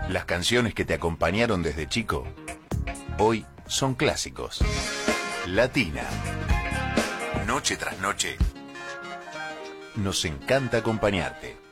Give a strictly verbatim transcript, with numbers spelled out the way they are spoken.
Las canciones que te acompañaron desde chico, hoy son clásicos. Latina. Noche tras noche, nos encanta acompañarte.